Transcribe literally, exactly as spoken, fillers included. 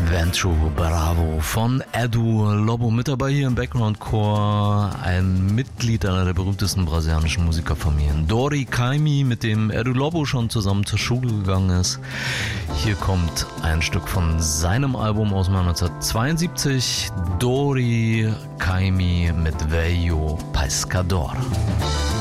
Vento Bravo von Edu Lobo mit dabei hier im Background Chor, ein Mitglied einer der berühmtesten brasilianischen Musikerfamilien, Dori Caymmi, mit dem Edu Lobo schon zusammen zur Schule gegangen ist. Hier kommt ein Stück von seinem Album aus neunzehnhundertzweiundsiebzig, Dori Caymmi mit Velho Pescador.